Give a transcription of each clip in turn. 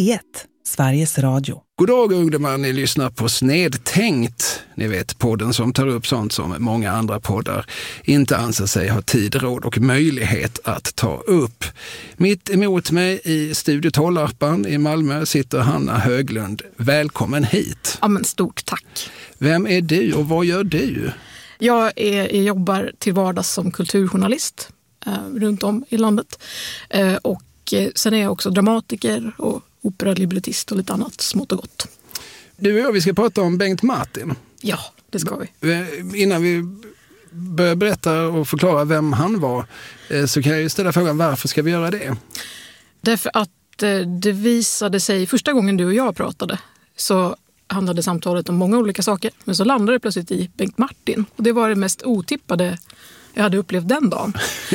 P1, Sveriges Radio. God dag ungdomar, ni lyssnar på Snedtänkt. Ni vet, podden som tar upp sånt som många andra poddar inte anser sig ha tid, råd och möjlighet att ta upp. Mitt emot mig i Studio Tollarpan i Malmö sitter Hanna Höglund. Välkommen hit. Ja, men stort tack. Vem är du och vad gör du? Jag jobbar till vardags som kulturjournalist runt om i landet. Och sen är jag också dramatiker och operalibrettist och lite annat smått och gott. Du och jag, vi ska prata om Bengt Martin. Ja, det ska vi. Innan vi börjar berätta och förklara vem han var så kan jag ju ställa frågan, varför ska vi göra det? Därför att det visade sig, första gången du och jag pratade så handlade samtalet om många olika saker. Men så landade det plötsligt i Bengt Martin. Och det var det mest otippade jag hade upplevt den dagen.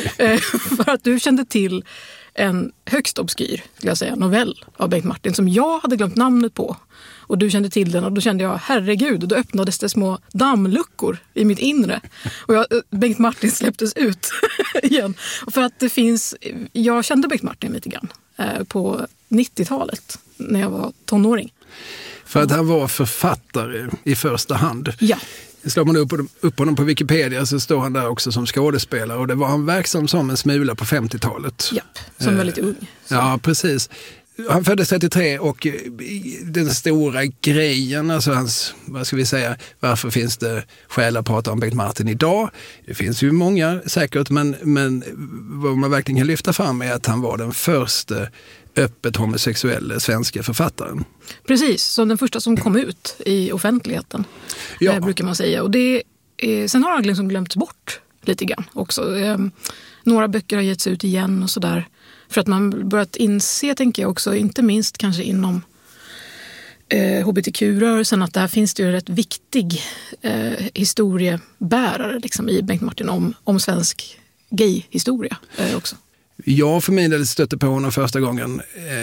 För att du kände till en högst obskyr, skulle jag säga, novell av Bengt Martin som jag hade glömt namnet på. Och du kände till den och då kände jag, herregud, och då öppnades det små dammluckor i mitt inre. Och Bengt Martin släpptes ut igen. Och för att det finns, jag kände Bengt Martin lite grann på 90-talet när jag var tonåring. För att han var författare i första hand. Ja. Slår man upp honom på Wikipedia så står han där också som skådespelare. Och det var han verksam som en smula på 50-talet. Ja, som väldigt ung. Så. Ja, precis. Han föddes 33 och den stora grejen, alltså hans, vad ska vi säga, varför finns det skäl att prata om Bengt Martin idag? Det finns ju många säkert, men vad man verkligen kan lyfta fram är att han var den första öppet homosexuella svenska författaren. Precis, som den första som kom ut i offentligheten, brukar man säga. Och sen har han liksom glömts bort lite grann också. Några böcker har getts ut igen och sådär. För att man börjat inse, tänker jag också, inte minst kanske inom hbtq-rörelsen, att där finns det ju en rätt viktig historiebärare liksom, i Bengt Martin om svensk gay-historia också. Jag för min del stötte på honom första gången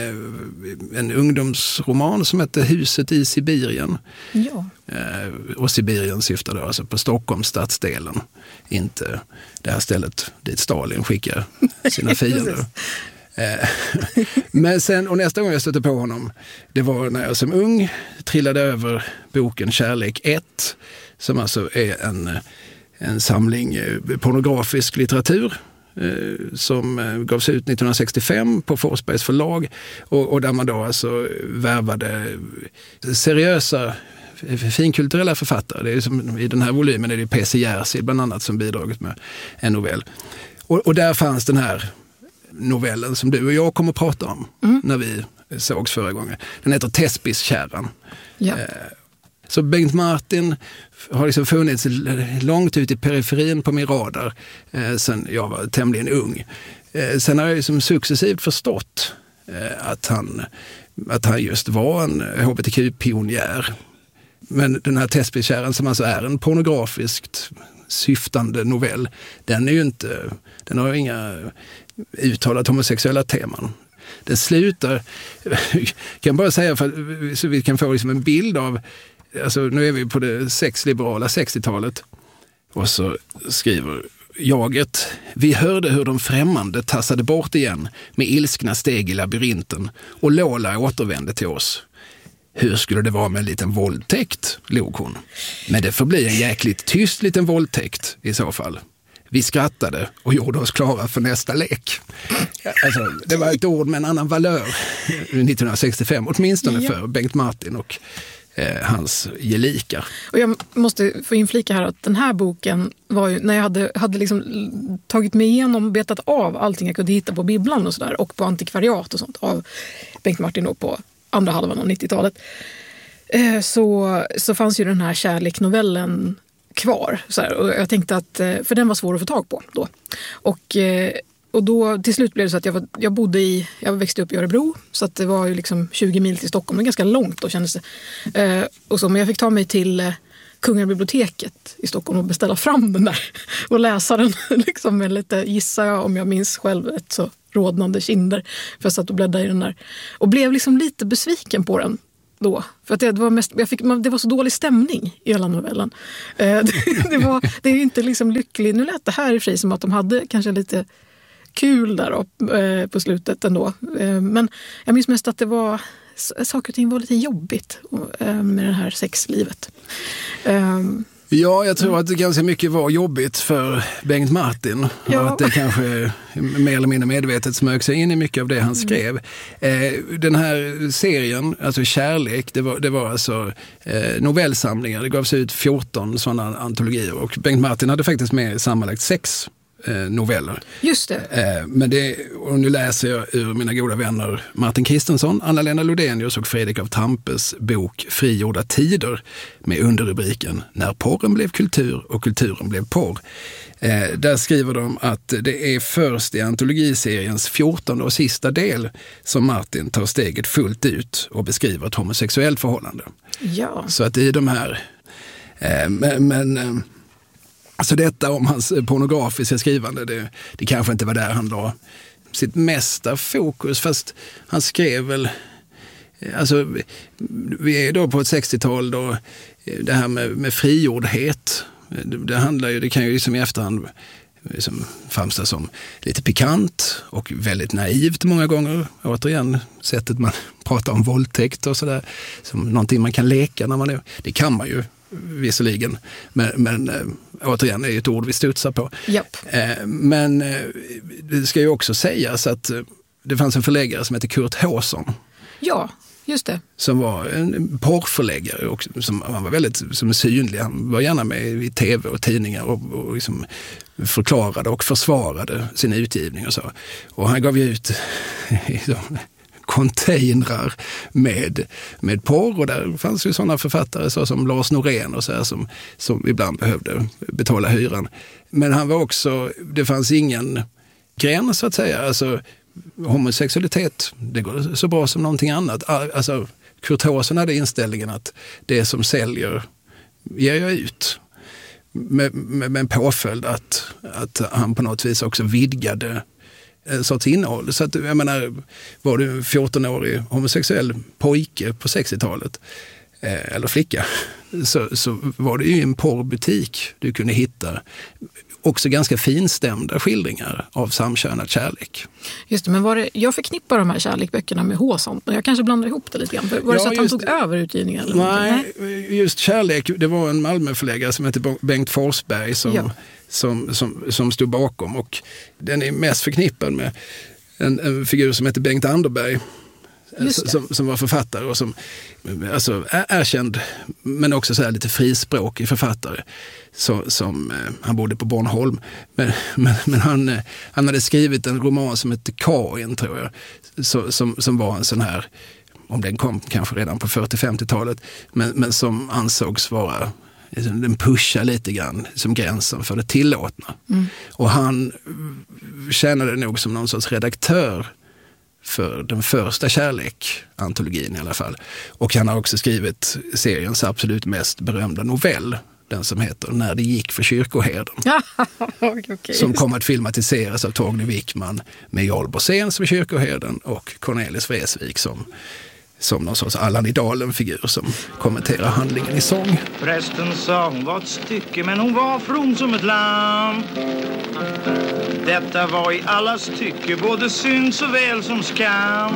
en ungdomsroman som hette Huset i Sibirien. Ja. Och Sibirien syftade alltså på Stockholms stadsdelen, inte det här stället dit Stalin skickar sina fiender. Men sen, och nästa gång jag stötte på honom, det var när jag som ung trillade över boken Kärlek 1, som alltså är en samling pornografisk litteratur som gavs ut 1965 på Forsbergs förlag och där man då alltså värvade seriösa finkulturella författare. Det är som, i den här volymen är det P.C. Jersild bland annat som bidragit med en novell. Och där fanns den här novellen som du och jag kommer att prata om när vi sågs förra gången. Den heter Thespiskärran. Ja. Så Bengt Martin har liksom funnits långt ut i periferin på min radar sen jag var tämligen ung. Sen har jag liksom successivt förstått att han just var en hbtq-pionjär. Men den här Thespiskärran, som alltså är en pornografiskt syftande novell, den har ju inga uttalat homosexuella teman. Den slutar, kan bara säga så vi kan få liksom en bild av, alltså nu är vi på det sexliberala 60-talet och så skriver jaget: vi hörde hur de främmande tassade bort igen med ilskna steg i labyrinten och Lola återvände till oss. Hur skulle det vara med en liten våldtäkt, log hon. Men det får bli en jäkligt tyst liten våldtäkt i så fall. Vi skrattade och gjorde oss klara för nästa lek. Alltså, det var ett ord med en annan valör 1965, åtminstone för Bengt Martin och hans gelikar. Och jag måste få inflika här att den här boken var ju, när jag hade liksom tagit mig igenom och betat av allting jag kunde hitta på bibblan och sådär, och på antikvariat och sånt av Bengt Martin då på andra halvan av 90-talet, så fanns ju den här kärleksnovellen kvar. Så här, och jag tänkte att, för den var svår att få tag på då. Och då till slut blev det så att jag växte upp i Örebro, så att det var ju liksom 20 mil till Stockholm, det var ganska långt då kändes det. Men jag fick ta mig till Kungliga biblioteket i Stockholm och beställa fram den där och läsa den liksom med lite, gissar jag om jag minns själv, ett så rodnande kinder, för jag satt och bläddrade i den där och blev liksom lite besviken på den då, för att det var så dålig stämning i hela novellen. Det är ju inte liksom lycklig. Nu lät det här i sig som att de hade kanske lite kul där på slutet ändå. Men jag minns mest att det var saker och ting var lite jobbigt med det här sexlivet. Ja, jag tror att det ganska mycket var jobbigt för Bengt Martin. Ja. Och att det kanske mer eller mindre medvetet smög sig in i mycket av det han skrev. Den här serien, alltså Kärlek, det var alltså novellsamlingar. Det gavs ut 14 sådana antologier och Bengt Martin hade faktiskt med sammanlagt 6 noveller. Just det. Men och nu läser jag ur mina goda vänner Martin Kristensson, Anna-Lena Lodenius och Fredrik av Tampes bok Frigjorda tider med underrubriken När porren blev kultur och kulturen blev porr. Där skriver de att det är först i antologiseriens 14:e och sista del som Martin tar steget fullt ut och beskriver ett homosexuellt förhållande. Ja. Så att i de här alltså detta om hans pornografiska skrivande, det kanske inte var där han la sitt mesta fokus, fast han skrev väl, alltså vi är då på ett 60-tal då det här med frigjordhet, det kan ju liksom i efterhand liksom framstå som lite pikant och väldigt naivt många gånger. Återigen, sättet man pratar om våldtäkt och sådär, som någonting man kan leka när man är, det kan man ju visserligen, men återigen är det ett ord vi studsar på. Japp. Men det ska ju också sägas att det fanns en förläggare som heter Kurt Håsson. Ja, just det. Som var en porrförläggare och han var väldigt synlig. Han var gärna med i tv och tidningar och liksom förklarade och försvarade sin utgivning och så. Och han gav ju ut containrar med porr, och där fanns ju sådana författare så som Lars Norén och så här, som ibland behövde betala hyran. Men han var också, det fanns ingen gräns så att säga, alltså homosexualitet, det går så bra som någonting annat. Alltså Kurt Håsson hade inställningen att det som säljer ger jag ut. Med en påföljd att han på något vis också vidgade en sorts innehåll. Så att, jag menar, var du en 14-årig homosexuell pojke på 60-talet eller flicka, så var det ju en porrbutik du kunde hitta också ganska finstämda skildringar av samkönad kärlek. Just det, men jag förknippar de här kärlekböckerna med Håsson, men jag kanske blandar ihop det lite grann. Var det så att han tog över utgivningen? Eller nej, just Kärlek, det var en Malmöförläggare som heter Bengt Forsberg som stod bakom, och den är mest förknippad med en figur som heter Bengt Anderberg som var författare och som alltså erkänd, men också så här lite frispråkig författare. Som han bodde på Bornholm, men han hade skrivit en roman som heter Kain, tror jag, som var en sån här, om den kom kanske redan på 40-50-talet, men som ansågs vara, den pushar lite grann som gränsen för det tillåtna. Och han tjänade nog som någon sorts redaktör för den första Kärlek-antologin i alla fall. Och han har också skrivit seriens absolut mest berömda novell, den som heter När det gick för kyrkoherden. Okay. Som kommer att filmatiseras av Torgny Wickman med Jarl Borssén som kyrkoherden och Cornelis Vreeswijk som någon sorts Allan i Dalen-figur som kommenterar handlingen i sång. Prästen sa hon var ett stycke, men hon var from som ett lamm. Detta var i allas tycke både synd såväl som skam.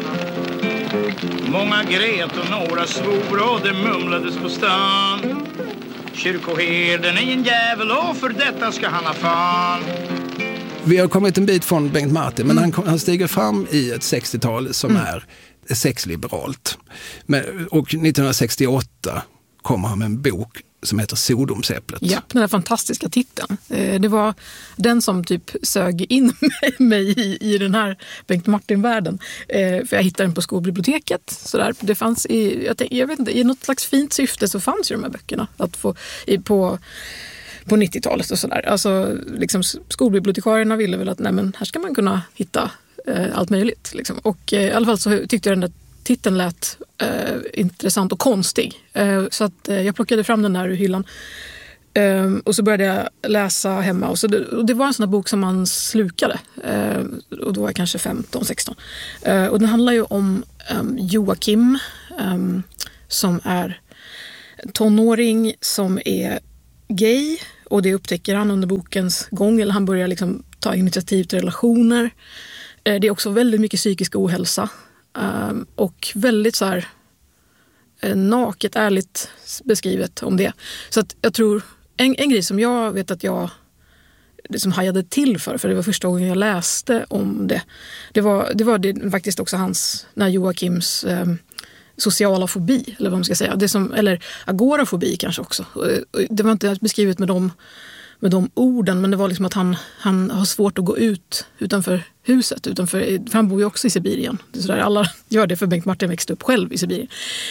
Många grät och några svor och det mumlades på stan. Kyrkoherden är en jävel och för detta ska han ha fan. Vi har kommit en bit från Bengt Martin, men han stiger fram i ett 60-tal som är sexliberalt. Och 1968 kommer han med en bok som heter Sodomsäpplet. Ja, den där fantastiska titeln. Det var den som typ sög in mig i den här Bengt Martin-världen. För jag hittade den på skolbiblioteket. Så där. Det fanns jag vet inte, i något slags fint syfte så fanns ju de här böckerna att få på 90-talet och sådär. Alltså liksom, skolbibliotekarierna ville väl att nej, men här ska man kunna hitta allt möjligt. Liksom. Och i alla fall så tyckte jag den där titeln lät intressant och konstig. Så att jag plockade fram den där ur hyllan. Och så började jag läsa hemma. Och det var en sån där bok som man slukade. Och då var jag kanske 15-16. Och den handlar ju om Joakim som är tonåring som är gay. Och det upptäcker han under bokens gång. Eller han börjar liksom ta initiativ till relationer. Det är också väldigt mycket psykisk ohälsa. och väldigt så här naket, ärligt beskrivet om det. Så att jag tror, en grej som jag vet att jag liksom hajade till för det var första gången jag läste om det. Det var faktiskt också Joakims sociala fobi, eller vad man ska säga. Eller agorafobi kanske också. Det var inte beskrivet med de orden, men det var liksom att han har svårt att gå utanför huset. För han bor ju också i Sibirien. Det är sådär, alla gör det, för Bengt Martin växte upp själv i Sibirien.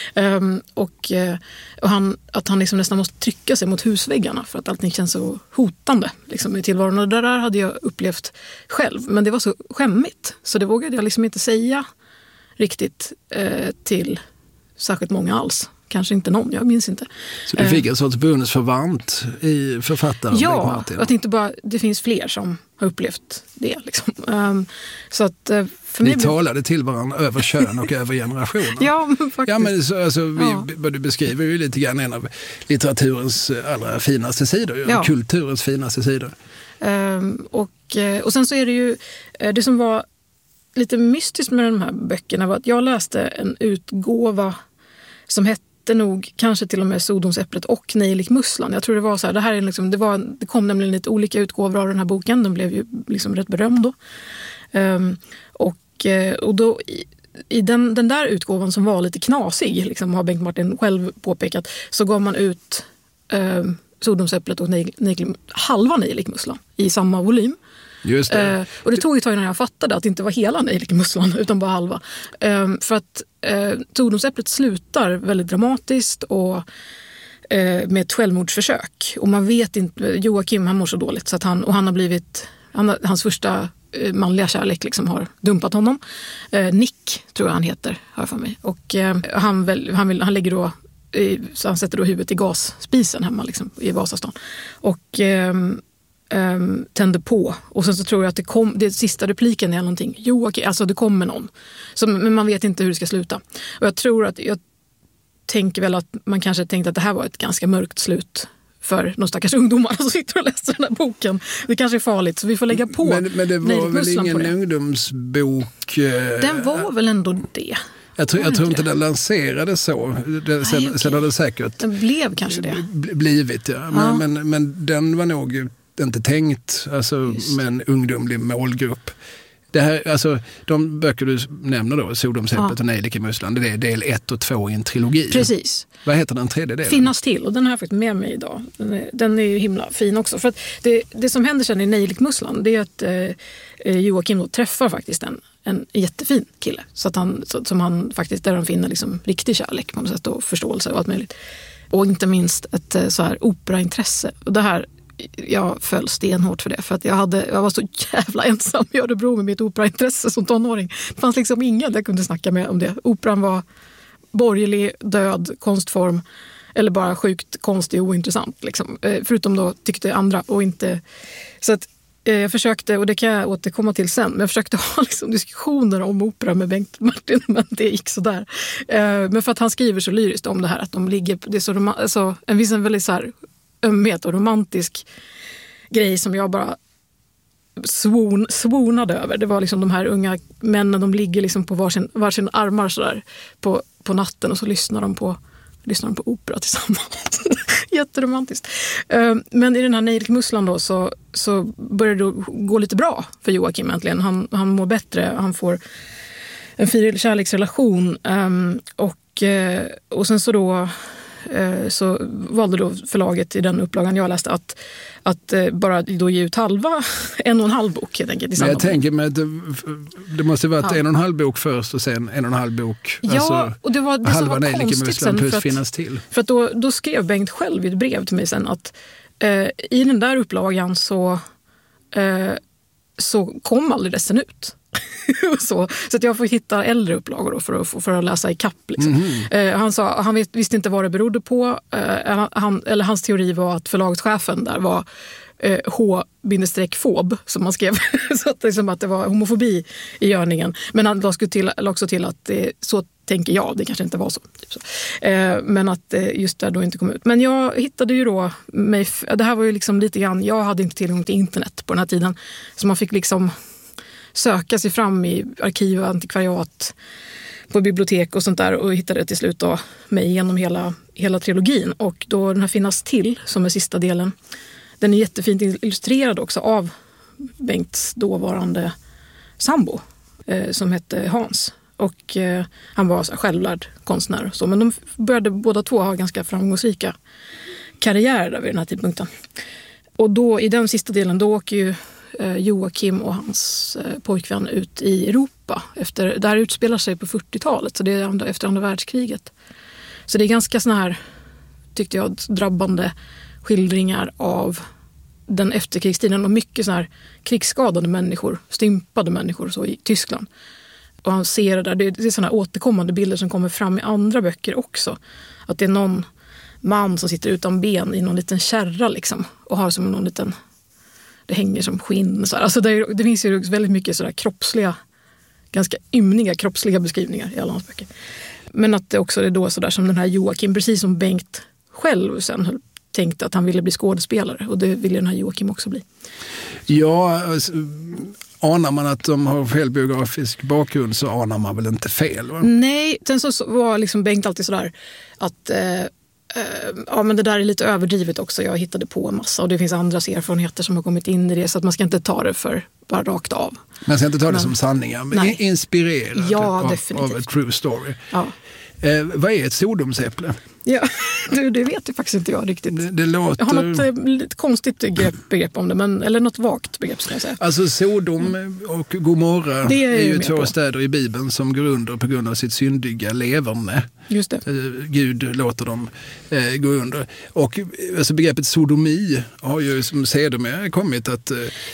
Att han liksom nästan måste trycka sig mot husväggarna för att allting känns så hotande liksom, i tillvaron. Och det där hade jag upplevt själv. Men det var så skämmigt, så det vågade jag liksom inte säga riktigt till särskilt många alls. Kanske inte någon, jag minns inte. Så du fick en sorts bonusförvant i författaren? Ja, jag tänkte bara, det finns fler som har upplevt det. Liksom. Så att, för ni talade till varandra över kön och över generationer. Ja, men faktiskt. Ja, men vad du beskriver ju lite grann en av litteraturens allra finaste sidor, kulturens finaste sidor. Och sen så är det ju, det som var lite mystiskt med de här böckerna var att jag läste en utgåva som hette nog kanske till och med Sodomsäpplet och Nejlik Musslan. Jag tror det var så här, det här är liksom, det kom nämligen lite olika utgåvor av den här boken. Den blev ju liksom rätt berömd då. Och då i den där utgåvan som var lite knasig, liksom, har Bengt Martin själv påpekat, så gav man ut Sodomsäpplet och halva Nejlik Musslan i samma volym. Just det. Och det tog ett tag innan jag fattade att det inte var hela Nejlik Musslan utan bara halva. För att Sodomsäpplet slutar väldigt dramatiskt och med ett självmordsförsök. Och man vet inte, Joakim han mår så dåligt så att han har blivit, hans första manliga kärlek liksom har dumpat honom. Nick tror jag han heter, har jag för mig. Och han lägger då, så han sätter då huvudet i gasspisen hemma liksom, i Vasastan. Och tände på. Och sen så tror jag att det sista repliken är någonting. Joakim, alltså det kommer någon. Men man vet inte hur det ska sluta. Och jag tänker väl att man kanske tänkte att det här var ett ganska mörkt slut för de stackars ungdomar som sitter och läser den här boken. Det kanske är farligt, så vi får lägga på. Men det var väl ingen ungdomsbok? Den var väl ändå det. Jag tror inte den lanserades så. Sen har det säkert... Den blev kanske det. Blivit, ja. Men den var nog inte tänkt med en ungdomlig målgrupp. Det här, alltså, de böcker du nämner då, Sodomsäpplet och Nejlik Musslan, det är del 1 och 2 i en trilogi. Precis. Vad heter den tredje delen? Finnas till, och den har jag faktiskt med mig idag. Den är ju himla fin också. För att det som händer sen i Nejlik Musslan, det är att Joakim då träffar faktiskt en jättefin kille. Så att som han faktiskt, där han finner liksom riktig kärlek på något sätt och förståelse och allt möjligt. Och inte minst ett så här operaintresse. Och det här, jag föll stenhårt för det. För att jag var så jävla ensam i Örebro med mitt operaintresse som tonåring. Det fanns liksom ingen jag kunde snacka med om det. Operan var borgerlig, död, konstform. Eller bara sjukt konstig och ointressant. Liksom. Förutom då tyckte andra och inte... Så att jag försökte, och det kan jag återkomma till sen, men jag försökte ha liksom diskussioner om opera med Bengt Martin, men det gick så där. Men för att han skriver så lyriskt om det här, att de ligger... Det är så en väldigt så här ömhet och romantisk grej som jag bara svonade över. Det var liksom de här unga männen, de ligger liksom på varsin armar så där på natten, och så lyssnar de på opera tillsammans. Jätteromantiskt. Men i den här Nejlik Musslan då så börjar det gå lite bra för Joakim äntligen. Han mår bättre, han får en fin kärleksrelation, och sen så då så valde då förlaget i den upplagan jag läste att bara då ge ut en och en halv bok helt enkelt. Men jag tänker mig att det måste varit 1,5 bok först och sen 1,5 bok. Ja, alltså, och det var det som var konstigt sen för att då skrev Bengt själv i ett brev till mig sen att i den där upplagan så kom aldrig resten ut. så att jag får hitta äldre upplagor då för att läsa i kapp. Liksom. Han sa han visste inte vad det berodde på. Hans teori var att förlagschefen där var H-fob som man skrev. Så att, liksom, att det var homofobi i görningen. Men han la också till att så tänker jag, det kanske inte var så. Typ så. Men att just där då inte kom ut. Men jag hittade ju då det här var ju liksom lite grann, jag hade inte tillgång till internet på den här tiden. Så man fick liksom söka sig fram i arkiv och antikvariat på bibliotek och sånt där och hittade till slut då mig genom hela trilogin. Och då den här Finnas till, som är sista delen, den är jättefint illustrerad också av Bengts dåvarande sambo som hette Hans. Och han var självlärd konstnär och så. Men de började båda två ha ganska framgångsrika karriärer där vid den här tidpunkten. Och då i den sista delen då åker ju Joakim och hans pojkvän ut i Europa. Det här utspelar sig på 40-talet, så det är efter andra världskriget. Så det är ganska såna här, tyckte jag, drabbande skildringar av den efterkrigstiden och mycket såna här krigsskadade människor, stympade människor så i Tyskland. Och han ser det där, det är såna här återkommande bilder som kommer fram i andra böcker också. Att det är någon man som sitter utan ben i någon liten kärra liksom och har som någon liten, det hänger som skinn så här. Alltså det finns ju väldigt mycket sådär kroppsliga, ganska ymniga kroppsliga beskrivningar i alla hans böcker. Men att det också är då sådär som den här Joakim, precis som Bengt själv sen tänkte att han ville bli skådespelare, och det ville den här Joakim också bli. Ja, anar man att de har självbiografisk bakgrund så anar man väl inte fel, va? Nej, sen så var liksom Bengt alltid sådär att ja, men det där är lite överdrivet också. Jag hittade på en massa och det finns andras erfarenheter som har kommit in i det, så att man ska inte ta det för bara rakt av. Man ska inte ta det som sanningar, men inspirerad av a true story. Ja. Vad är ett sodomsäpple? Ja, det vet ju faktiskt inte jag riktigt. Det låter... Jag har något lite konstigt begrepp om det, eller något vagt begrepp ska jag säga. Alltså Sodom och Gomorra är ju två städer i Bibeln som går under på grund av sitt syndiga leverne. Just det. Gud låter dem gå under. Och alltså, begreppet sodomi har ju som sedermera kommit att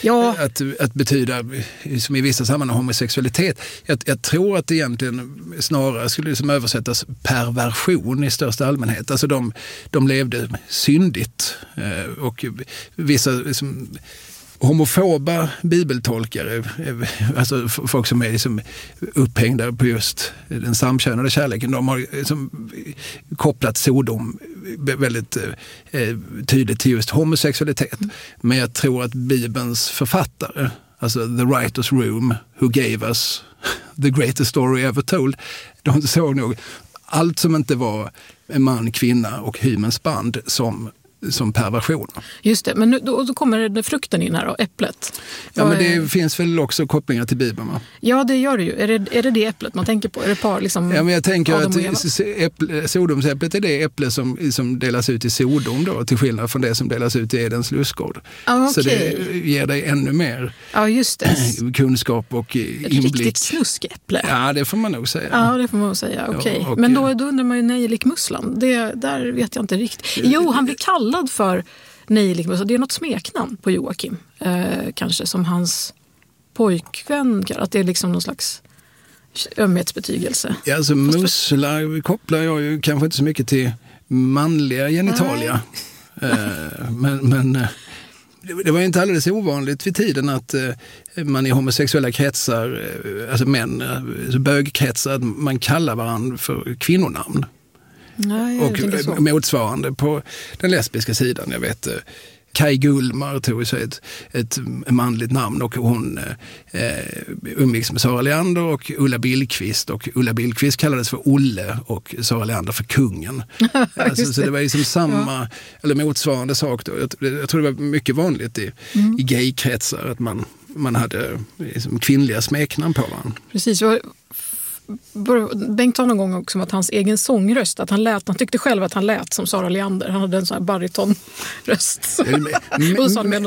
betyda, som i vissa sammanhang, homosexualitet. Jag tror att det egentligen snarare skulle liksom översättas perversion i största allmänhet. Alltså de levde syndigt, och vissa liksom, homofoba bibeltolkare, alltså folk som är liksom upphängda på just den samkönade kärleken, de har liksom kopplat Sodom väldigt tydligt till just homosexualitet. Men jag tror att Bibelns författare, alltså the writer's room who gave us the greatest story ever told, de såg nog allt som inte var en man, kvinna och hymens band som perversion. Just det, men då kommer frukten in här då, äpplet. Ja, men det finns väl också kopplingar till Bibeln, va? Ja, det gör det ju. Är det äpplet man tänker på? Är det par liksom? Ja, men jag tänker att Sodomsäpplet är det äpple som delas ut i Sodom då, till skillnad från det som delas ut i Edens lustgård. Ah, okay. Så det ger dig ännu mer just det. kunskap och inblick. Ett riktigt snuskäpple. Ja, det får man nog säga. Ja, det får man nog säga. Okej. Ja, men då undrar man ju Nejlik Musslan. Där vet jag inte riktigt. Jo, han blir kallad för Nejlik Musslan. Det är något smeknamn på Joakim. Kanske som hans pojkvän. Att det är liksom någon slags ömhetsbetygelse. Ja, alltså musslar kopplar jag ju kanske inte så mycket till manliga genitalia. Men det var ju inte alldeles ovanligt vid tiden att man i homosexuella kretsar, alltså män, bögkretsar, att man kallar varandra för kvinnonamn. Nej, och motsvarande på den lesbiska sidan. Jag vet, Kai Gullmar tog sig ett manligt namn, och hon umgicks med Sara Leander och Ulla Billqvist, och Ulla Billqvist kallades för Olle och Sara Leander för kungen. Alltså, så det var liksom samma eller motsvarande sak då. Jag tror det var mycket vanligt i gaykretsar att man hade liksom kvinnliga smeknamn på varandra. Precis. Bengt sa någon gång också om att hans egen sångröst, att han tyckte själv att han lät som Sara Leander. Han hade en sån här baritonröst. Och så med något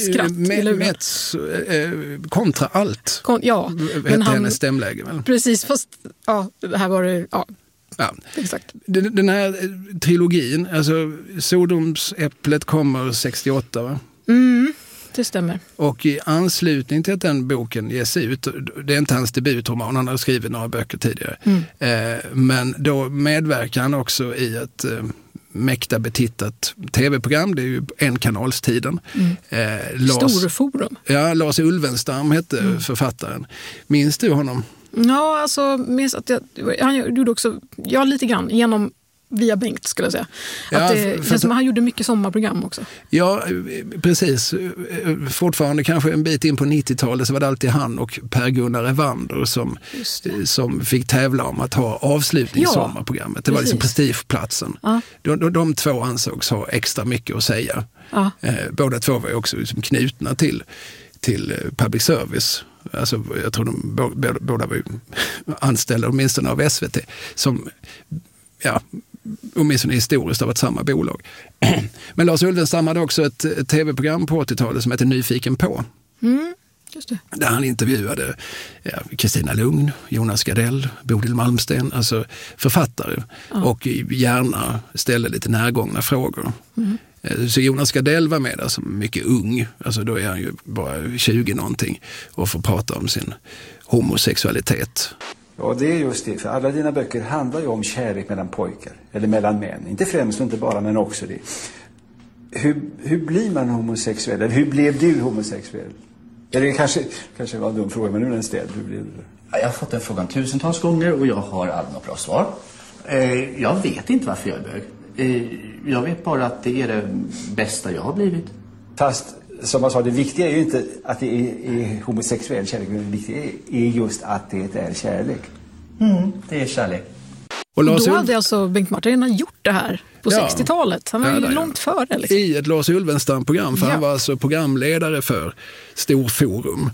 gapskratt. Kontra allt. Men hennes stämläge väl? Precis, fast det här var det, ja. Exakt. Den här trilogin, alltså Sodomsäpplet kommer 68, va? Det stämmer. Och i anslutning till att den boken ges ut, det är inte hans debutroman, han har skrivit några böcker tidigare, men då medverkar han också i ett mäkta betittat tv-program, det är ju enkanalstiden. Storforum. Ja, Lars Ulvenstam hette författaren. Minns du honom? Ja, alltså minns att han gjorde också, lite grann genom via Bengt skulle jag säga. Ja, att det känns som han gjorde mycket sommarprogram också. Ja, precis. Fortfarande kanske en bit in på 90-talet så var det alltid han och Per-Gunnar Evander som fick tävla om att ha avslutning i sommarprogrammet. Det var liksom prestigeplatsen. Ja. De två ansågs ha extra mycket att säga. Ja. Båda två var också liksom knutna till public service. Alltså, jag tror de båda var anställda åtminstone av SVT som åtminstone historiskt har varit samma bolag. Men Lars Ulvenstam hade också ett tv-program på 80-talet som heter Nyfiken på. Just det. Där han intervjuade Kristina Lugn, Jonas Gardell, Bodil Malmsten, alltså författare. Och gärna ställde lite närgångna frågor. Så Jonas Gardell var med där som mycket ung, alltså då är han ju bara 20 någonting och får prata om sin homosexualitet. Ja, det är just det, för alla dina böcker handlar ju om kärlek mellan pojkar, eller mellan män. Inte främst och inte bara, men också det. Hur blir man homosexuell? Eller hur blev du homosexuell? Eller kanske var en dum fråga, men nu är den ställd. Hur blev du? Jag har fått den frågan tusentals gånger och jag har aldrig något bra svar. Jag vet inte varför jag är bög. Jag vet bara att det är det bästa jag har blivit. Fast, som jag sa, det viktiga är ju inte att det är homosexuell kärlek. Det viktiga är just att det är kärlek. Det är kärlek. Och då hade alltså Bengt Martin gjort det här på 60-talet. Han var ju långt före. Liksom. I ett Lars Ulvenstam-program, för han var alltså programledare för Storforum.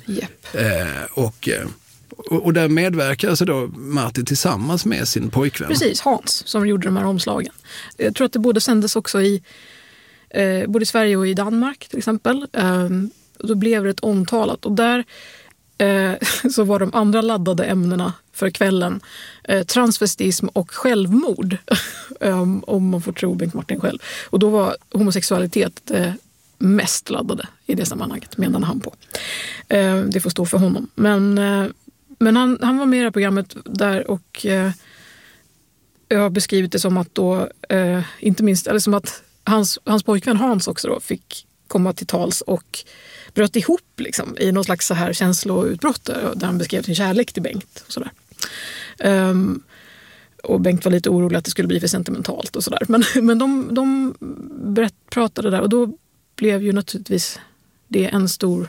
Och där medverkar alltså då Martin tillsammans med sin pojkvän. Precis, Hans, som gjorde de här omslagen. Jag tror att det både sändes också i både i Sverige och i Danmark till exempel. Då blev det ett omtalat. Och där så var de andra laddade ämnena för kvällen transvestism och självmord. Om man får tro Bengt Martin själv. Och då var homosexualitet mest laddade i det sammanhanget, menade han på. Det får stå för honom. Men han var med i det här programmet där och jag har beskrivit det som att då, inte minst, eller som att hans pojkvän Hans också då fick komma till tals och bröt ihop liksom, i någon slags så här känsloutbrott där han beskrev sin kärlek till Bengt och sådär. Och Bengt var lite orolig att det skulle bli för sentimentalt och sådär. Men de pratade där och då blev ju naturligtvis det en stor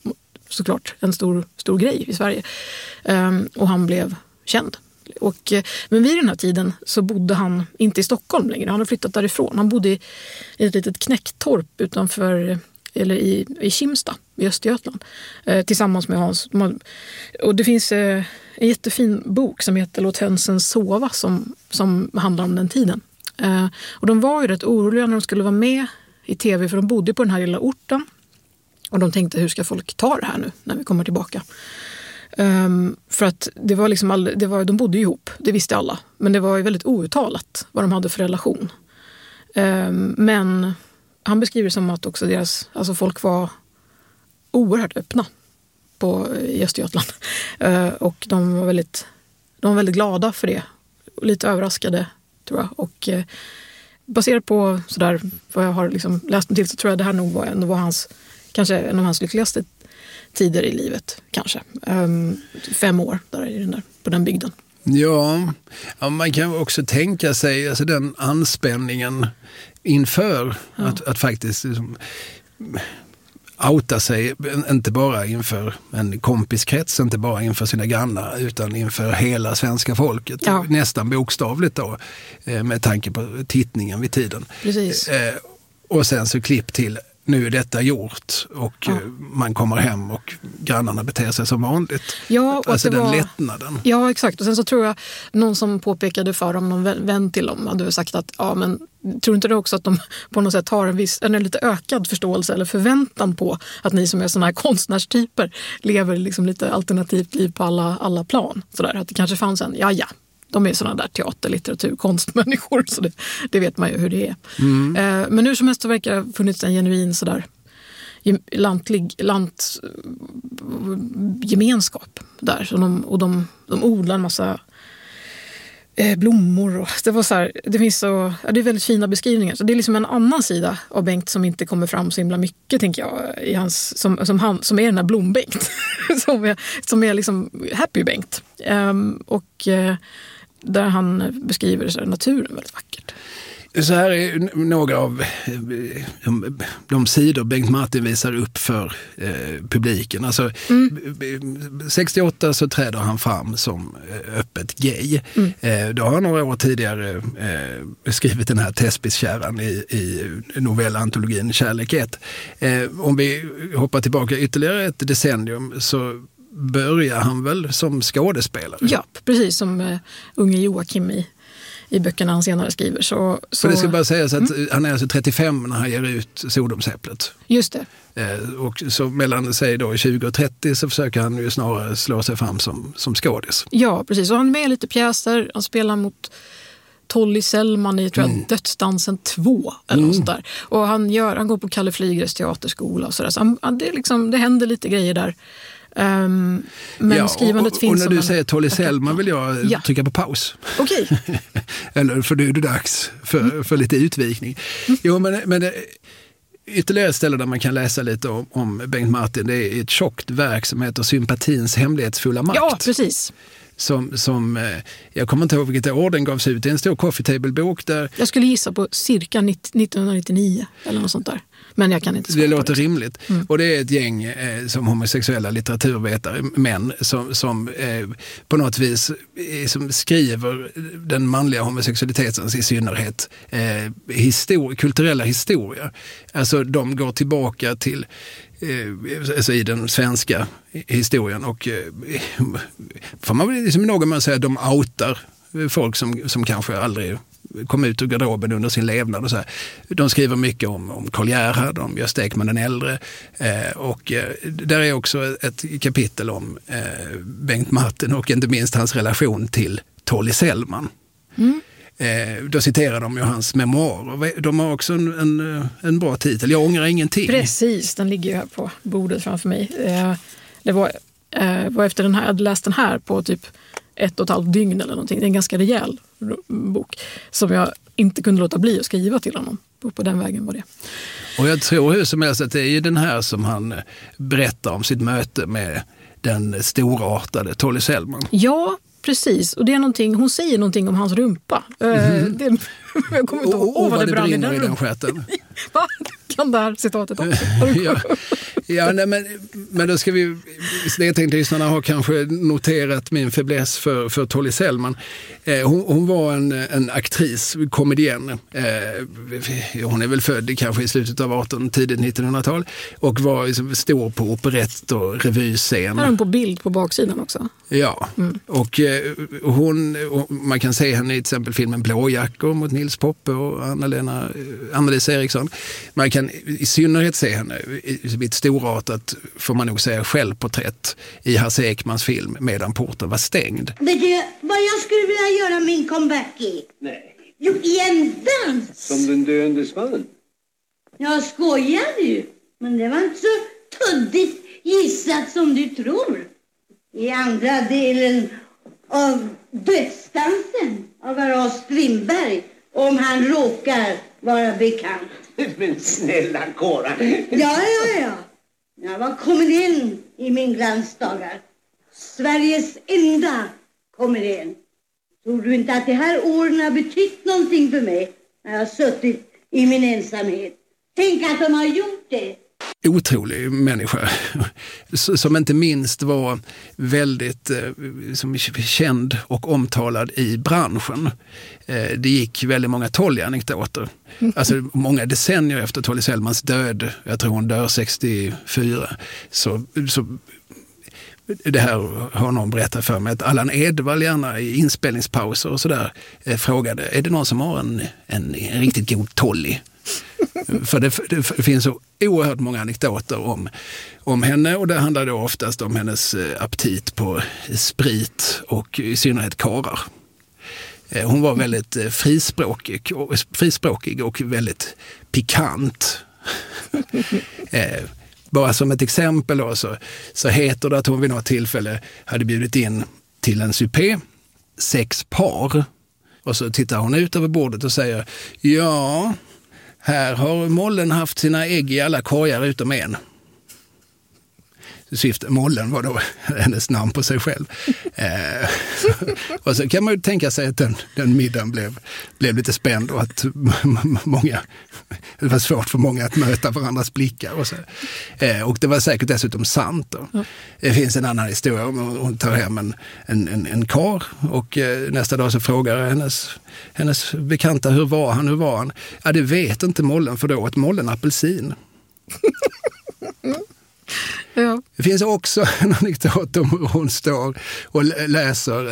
grej i Sverige. Och han blev känd. Men vid den här tiden så bodde han inte i Stockholm längre. Han hade flyttat därifrån. Han bodde i ett litet knäcktorp utanför, eller i Kimsta i Östergötland. Tillsammans med Hans. Och det finns en jättefin bok som heter Låt hönsen sova som handlar om den tiden. Och de var ju rätt oroliga när de skulle vara med i tv, för de bodde på den här lilla orten. Och de tänkte, hur ska folk ta det här nu när vi kommer tillbaka? För att det var liksom de bodde ihop, det visste alla. Men det var ju väldigt outtalat vad de hade för relation. Men han beskriver det som att också folk var oerhört öppna i Östergötland. Och de var väldigt glada för det. Lite överraskade, tror jag. Och baserat på sådär, vad jag har liksom läst till, så tror jag det här nog var kanske en av hans lyckligaste tider i livet, kanske. 5 år på den bygden. Ja, man kan också tänka sig alltså den anspänningen inför att faktiskt liksom outa sig, inte bara inför en kompiskrets, inte bara inför sina grannar, utan inför hela svenska folket. Ja. Nästan bokstavligt då, med tanke på tittningen vid tiden. Precis. Och sen så klipp till, nu är detta gjort och man kommer hem och grannarna beter sig som vanligt. Ja, och alltså den lättnaden. Ja, exakt. Och sen så tror jag någon som påpekade för dem, någon vän till dem, hade sagt att men tror inte det också att de på något sätt har en lite ökad förståelse eller förväntan på att ni som är såna här konstnärstyper lever liksom lite alternativt liv på alla plan. Sådär, att det kanske fanns de är sådana där teater-, litteratur-, konstmänniskor, så det vet man ju hur det är. Men hur som helst så verkar det ha funnits en genuin sådär gemenskap där. Så de odlar en massa blommor. Och det var så här, det finns det är väldigt fina beskrivningar. Så det är liksom en annan sida av Bengt som inte kommer fram så himla mycket, tänker jag, i hans, som är den här Blom-Bengt. som är liksom happy Bengt. där han beskriver så här, naturen väldigt vackert. Så här är några av de sidor Bengt Martin visar upp för publiken. Alltså, 68 så träder han fram som öppet gay. Då har han några år tidigare skrivit den här Thespiskärran i novellantologin Kärlek 1. Om vi hoppar tillbaka ytterligare ett decennium så börjar han väl som skådespelare? Ja, precis som unge Joakim i böckerna han senare skriver. Så det ska bara sägas att han är alltså 35 när han ger ut Sodomsäpplet. Just det. Och så mellan sig då 20 och 30 så försöker han ju snarare slå sig fram som skådis. Ja, precis. Och han är med i lite pjäser. Han spelar mot Tolly Sellman i Dödsdansen 2 eller något sånt där. Och han går på Kalle Flygres teaterskola och sådär. Så det händer lite grejer där. Men skrivandet finns. Och när du säger Tolly Sellman vill jag trycka på paus. Okej. Eller för det är dags för lite utvikning. Jo, men ytterligare ställe där man kan läsa lite om Bengt Martin, det är ett tjockt verk som heter Sympatins hemlighetsfulla makt. Ja, precis. Som jag kommer inte ihåg vilket år den gavs ut. Det är en stor coffee table-bok där... Jag skulle gissa på cirka 1999 eller något sånt där. Men jag kan inte svara. Det låter rimligt. Och det är ett gäng som homosexuella litteraturvetare, män som på något vis som skriver den manliga homosexualitetens i synnerhet kulturella historia. Alltså de går tillbaka till alltså i den svenska historien och får man väl liksom någon man säger de outar folk som kanske aldrig kom ut ur garderoben under sin levnad och så här. De skriver mycket om Karl Gerhard, om Gösta Ekman den äldre och där är också ett kapitel om Bengt Martin och inte minst hans relation till Tolly Sellman. Då citerar de ju hans memoarer. De har också en bra titel. Jag ångrar ingenting. Precis, den ligger ju här på bordet framför mig. Det var efter den här, jag hade läst den här på typ 1,5 dygn eller någonting. Det är en ganska rejäl bok som jag inte kunde låta bli att skriva till honom. På den vägen var det. Och jag tror hur som helst att det är ju den här som han berättar om sitt möte med den storartade Tolly Sellman. Ja, precis. Och det är någonting, hon säger någonting om hans rumpa. Jag kommer inte ihåg vad det brinner i den stjärten. Va? Kan det här citatet också? Ja, nej, men då ska vi... Det tänkte lyssnarna har kanske noterat min fäbless för Tolly Sellman. Hon var en aktris, komedienne. Hon är väl född kanske i slutet av 1800-, tidigt 1900-tal och var liksom stor på operett och revyscen. Här är hon på bild på baksidan också. Ja, och man kan se henne i till exempel filmen Blåjackor mot Nils Poppe och Anna-Lisa Eriksson. Man kan i synnerhet se henne i ett storartat, får man nog säga, självporträtt i Hasse Ekmans film Medan porten var stängd. Vet du vad jag skulle vilja göra min comeback i? Nej. Jo, i en dans. Som den döendes man? Jag skojar ju. Men det var inte så tuddigt gissat som du tror. I andra delen av Dödsdansen av Aras Strindberg, om han råkar vara bekant. Men snälla Cora. Ja. Jag var komedien i min glansdagar. Sveriges enda komedien. Tror du inte att de här åren har betytt någonting för mig när jag har suttit i min ensamhet? Tänk att de har gjort det. Otrolig människa som inte minst var väldigt känd och omtalad i branschen. Det gick väldigt många Tolly-anekdoter. Alltså många decennier efter Tolly Sellmans död, jag tror hon dör 64, så det här har någon berättat för mig att Allan Edwall gärna i inspelningspauser och sådär frågade, är det någon som har en riktigt god Tolly? För det finns så oerhört många anekdoter om henne och det handlar då oftast om hennes aptit på sprit och i synnerhet karar. Hon var väldigt frispråkig och väldigt pikant. Bara som ett exempel då, så heter det att hon vid något tillfälle hade bjudit in till en supé 6 par och så tittar hon ut över bordet och säger, ja, här har mollen haft sina ägg i alla korgar utom en. Mollen var då hennes namn på sig själv. Och så kan man ju tänka sig att den middagen blev lite spänd och att det var svårt för många att möta varandras blickar. Och det var säkert dessutom sant då. Mm. Det finns en annan historia om hon tar hem en kar och nästa dag så frågar hennes bekanta hur var han? Ja, det vet inte Mollen, för då åt Mollen apelsin. Ja. Det finns också en anekdot om hur hon står och läser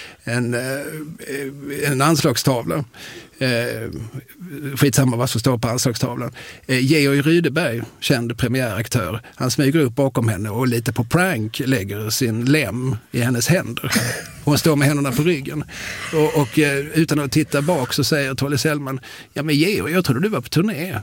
en anslagstavla. Skitsamma vad som står på anslagstavlan. Georg Rydeberg, känd premiäraktör, han smyger upp bakom henne och lite på prank lägger sin lem i hennes händer. Hon står med händerna på ryggen. Och utan att titta bak så säger Tolle Sellman, ja men Georg, jag trodde du var på turné.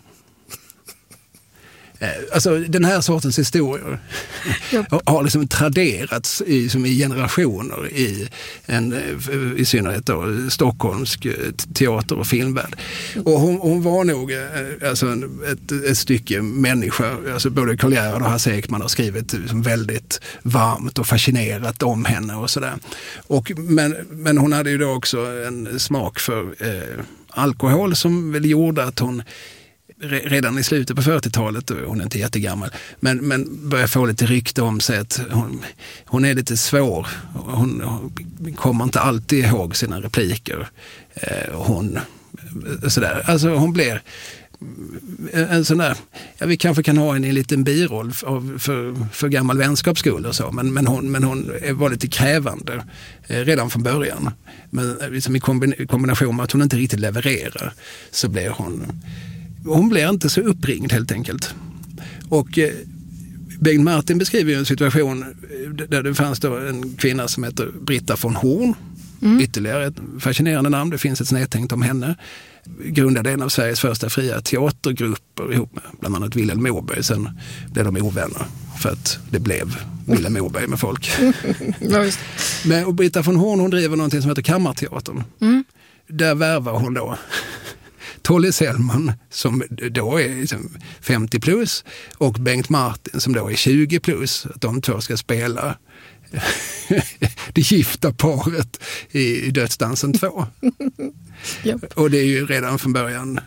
Alltså den här sortens historier har liksom traderats i generationer i synnerhet då Stockholmsk teater- och filmvärld. Och hon var nog alltså ett stycke människa. Alltså både Karl Gerhard och Hasse Ekman har skrivit liksom väldigt varmt och fascinerat om henne och sådär. Men hon hade ju då också en smak för alkohol som väl gjorde att hon redan i slutet på 40-talet, hon är inte jättegammal, men börjar få lite rykte om sig att hon är lite svår. Hon kommer inte alltid ihåg sina repliker. Alltså hon blir en sån där, ja, vi kanske kan ha en liten biroll för gammal vänskapsskull och så, men hon var lite krävande redan från början. Men liksom i kombination med att hon inte riktigt levererar så blir hon blir inte så uppringd helt enkelt. Och Bengt Martin beskriver ju en situation där det fanns då en kvinna som heter Britta von Horn. Ytterligare ett fascinerande namn. Det finns ett snedtänkt om henne. Grundade en av Sveriges första fria teatergrupper ihop med bland annat Vilhelm Moberg. Sen blev de ovänner för att det blev Vilhelm Moberg med folk. Ja, just. Och Britta von Horn, hon driver någonting som heter Kammarteatern. Där värvar hon då Tolle Sellman som då är 50 plus och Bengt Martin som då är 20 plus. Att de två ska spela det gifta paret i Dödsdansen 2. Yep. Och det är ju redan från början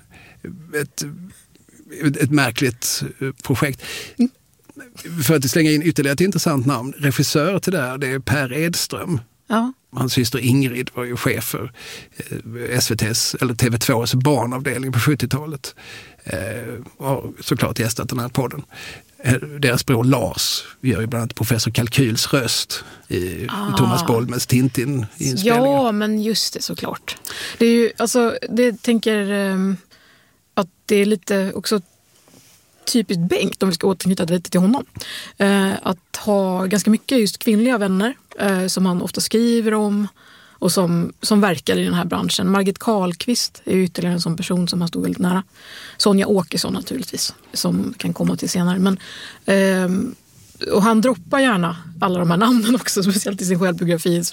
ett märkligt projekt. För att slänga in ytterligare ett intressant namn. Regissör till det här, det är Per Edström. Ja. Hans syster Ingrid var ju chef för SVT:s eller TV2s barnavdelning på 70-talet. Och såklart gästat den här podden. Deras bror Lars gör ju bland annat professor Kalkyls röst i Thomas Bollmans Tintin-inspelningar. Ja, men just det, såklart. Det är ju, alltså, det tänker att det är lite också typiskt Bengt, om vi ska återknyta lite till honom. Att ha ganska mycket just kvinnliga vänner som han ofta skriver om och som verkar i den här branschen. Margit Karlqvist är ytterligare en sån person som han stod väldigt nära. Sonja Åkesson naturligtvis, som kan komma till senare. Men, och han droppar gärna alla de här namnen också, speciellt i sin självbiografi.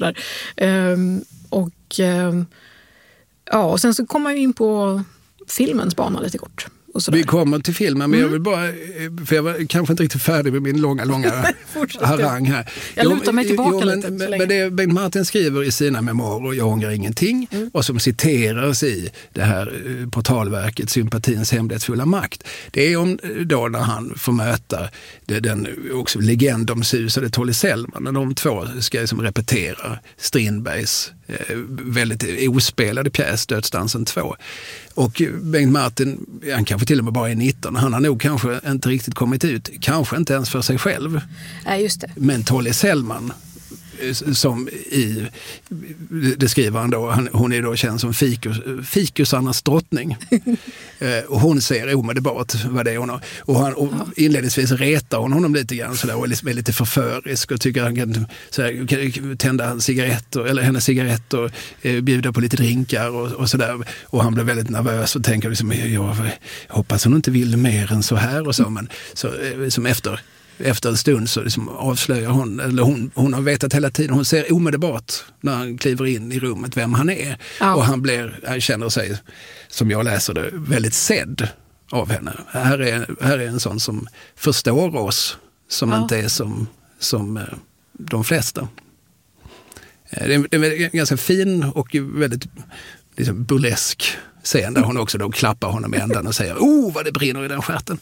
Och sen så kommer man ju in på filmens bana lite kort. Vi kommer till filmen, men jag vill bara, för jag var kanske inte riktigt färdig med min långa harang här. Jag lutar mig tillbaka lite. Men det Bengt Martin skriver i sina memoarer, Jag ångrar ingenting, och som citeras i det här portalverket Sympatins hemlighetsfulla makt. Det är om då när han får möta den också legendomsusade Tolle Sellman, när de två ska liksom repetera Strindbergs väldigt ospelade pjäs Dödsdansen 2. Och Bengt Martin, han kanske till och med bara är 19, han har nog kanske inte riktigt kommit ut, kanske inte ens för sig själv. Nej, just det. Men Tolle Sellman, som det skriver han då, hon är då känd som fikusarnas drottning. Och hon ser omedelbart vad det är hon har. Och inledningsvis retar hon honom lite grann sådär, och är lite förförisk och tycker han kan sådär, tända cigaretter, eller hennes cigaretter, bjuda på lite drinkar och sådär. Och han blir väldigt nervös och tänker liksom, jag hoppas hon inte vill mer än så här och så. Men så, som efter en stund så liksom avslöjar hon, eller hon har vetat hela tiden, hon ser omedelbart när han kliver in i rummet vem han är. Ja. Och han känner sig, som jag läser det, väldigt sedd av henne. Här är en sån som förstår oss, som inte är som som de flesta. Det är en ganska fin och väldigt liksom burlesk scen där hon också då klappar honom i ändan och säger vad det brinner i den stjärten.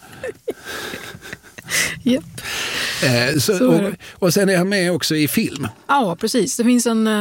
Yep. Och sen är han med också i film. Ja, precis. Det finns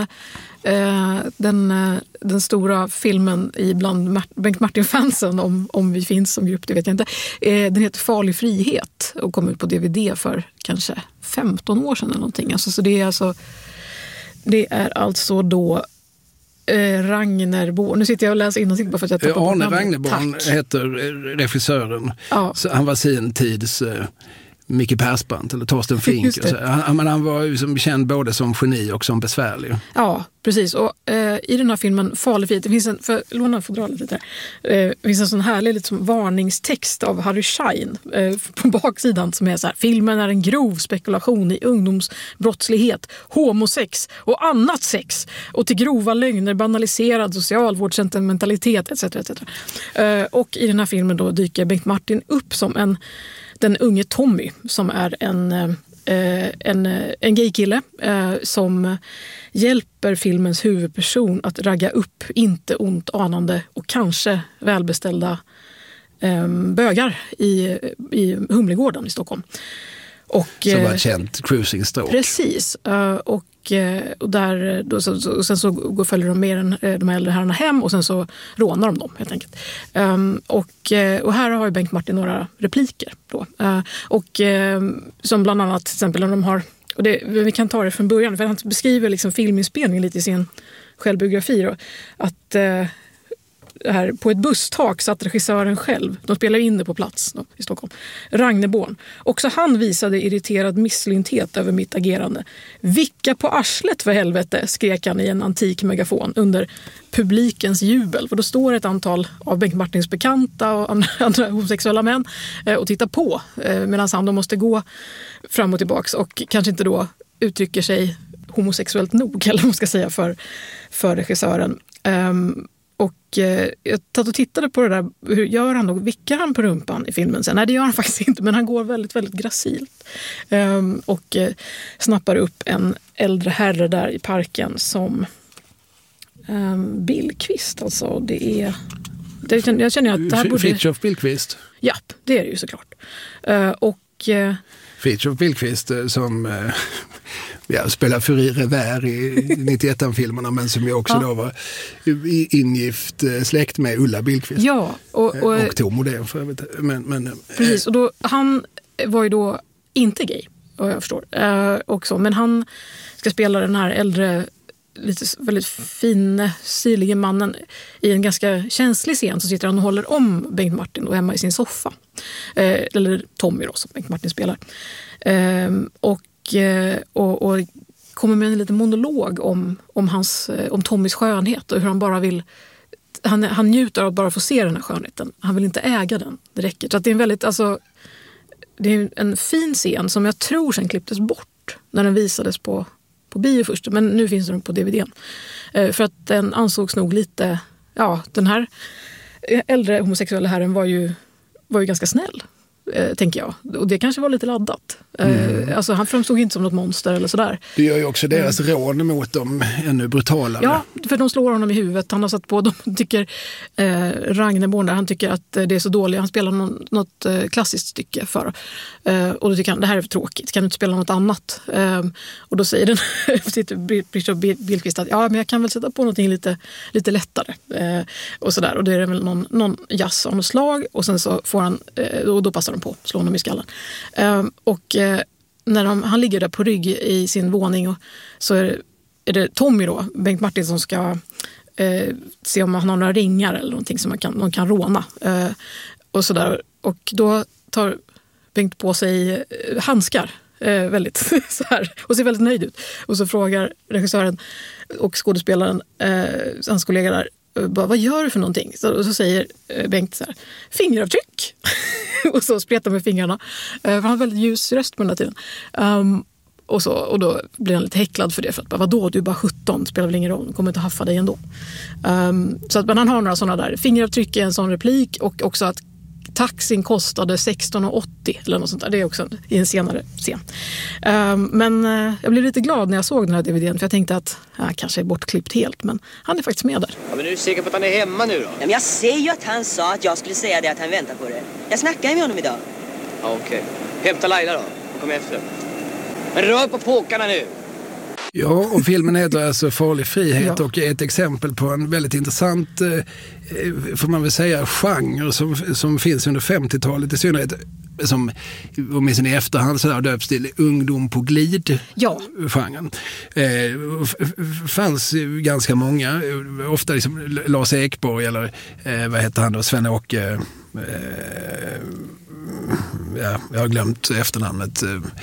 den stora filmen bland Bengt Martin-fansen, om vi finns som grupp, det vet jag inte. Den heter Farlig frihet och kom ut på DVD för kanske 15 år sedan eller någonting. Alltså, så det är alltså då Ragnerborn. Nu sitter jag och läser innansikt bara för att jag tappar Arne Ragnerborn heter regissören. Ja. Så han var sin tids Micke Persbrandt eller Torsten Flink. Han var ju som känd både som geni och som besvärlig. Ja, precis. Och i den här filmen Farlig frihet, det finns en, för låna fodral lite där. Det finns en sån härlig liksom varningstext av Harry Schein på baksidan som är så här: filmen är en grov spekulation i ungdomsbrottslighet, homosex och annat sex och till grova lögner, banaliserad socialvårdssentimentalitet etc. etc. Och i den här filmen då dyker Bengt Martin upp som den unge Tommy som är en gaykille som hjälper filmens huvudperson att ragga upp inte ont anande och kanske välbeställda bögar i Humlegården i Stockholm. Och, som var ett känt cruisingstråk. Precis. Och där, då, sen så följer de med de äldre herrarna hem och sen så rånar de dem helt enkelt. Och här har ju Bengt Martin några repliker då. Som bland annat till exempel när de har, och vi kan ta det från början för han beskriver liksom filminspelningen lite i sin självbiografi då, att här, på ett busstak satt regissören själv. De spelade in det på plats då, i Stockholm. Ragnerborn. Också han visade irriterad misslynthet över mitt agerande. Vicka på arslet för helvete, skrek han i en antik megafon under publikens jubel. För då står ett antal av Bengt Martins bekanta och andra homosexuella män och tittar på medan han då måste gå fram och tillbaks och kanske inte då uttrycker sig homosexuellt nog, eller vad man ska säga, för regissören. Och jag tatt och tittade på det där, hur gör han då? Vickar han på rumpan i filmen sen? Nej, det gör han faktiskt inte, men han går väldigt, väldigt gracilt. Och snappar upp en äldre herre där i parken som Billqvist. Alltså, jag känner att det här borde... Fritiof Billqvist? Ja, det är det ju såklart. Fritiof Billqvist som spelar Furir Revär i 91-filmerna men som ju också då var ingift släkt med Ulla Billqvist. Ja, och Tom Modén för övrigt. Men precis, och då, han var ju då inte gay, vad jag förstår. Också, men han ska spela den här äldre, lite väldigt fin, stilige mannen i en ganska känslig scen. Så sitter han och håller om Bengt Martin och hemma i sin soffa. Eller Tommy då, som Bengt Martin spelar. Och kommer med en liten monolog om Tommys skönhet och hur han bara vill... Han njuter av att bara få se den här skönheten. Han vill inte äga den. Det räcker. Så att det är en väldigt... Alltså, det är en fin scen som jag tror sen klipptes bort när den visades på bio först. Men nu finns den på DVD:n. För att den ansågs nog lite... Ja, den här äldre homosexuella herren var ju ganska snäll, tänker jag. Och det kanske var lite laddat. Alltså han framstod inte som något monster eller sådär. Det gör ju också deras rån mot dem ännu brutalare. Ja, för de slår honom i huvudet. Han har satt på, de tycker Ragnerborn där, han tycker att det är så dåligt. Han spelar något klassiskt stycke för. Och då tycker han, det här är för tråkigt. Kan du inte spela något annat? Och då säger den Billqvist att ja, men jag kan väl sätta på någonting lite lättare. Och sådär. Och det är väl någon jazz av något slag. Och sen så får han, och då passar de på, slår honom i skallen. Och när han ligger där på rygg i sin våning och så är det Tommy då, Bengt Martin, som ska se om han har några ringar eller någonting som man kan råna. Och sådär. Och då tar Bengt på sig handskar väldigt så här, och ser väldigt nöjd ut. Och så frågar regissören och skådespelaren, hans kollega där, vad gör du för någonting? Och så säger Bengt så här, fingeravtryck. Och så spretar med fingrarna. Han har väldigt ljus röst på den här tiden. Och då blir han lite häcklad för det. För att, vadå, du är bara 17, spelar väl ingen roll, kommer inte haffa dig ändå. Så att han har några sådana där fingeravtryck i en sån replik. Och också att taxin kostade 16,80 eller något sånt där. Det är också i en senare scen. Men jag blev lite glad när jag såg den här DVD:n, för jag tänkte att jag kanske är bortklippt helt, men han är faktiskt med där. Ja, men är du säker på att han är hemma nu då? Ja, men jag säger ju att han sa att jag skulle säga det, att han väntar på det. Jag snackade med honom idag. Ja, okej. Hämta Laila då. Kom efter. Men rör på påkarna nu. Ja, och filmen heter alltså Farlig frihet och är ett exempel på en väldigt intressant, får man väl säga, genre som finns under 50-talet i synnerhet, som åtminstone i efterhand så där döps till ungdom på glid. Ja. Genren. Fanns ganska många, ofta liksom Lars Ekborg eller vad heter han då, Sven-Åke, ja, jag har glömt efternamnet,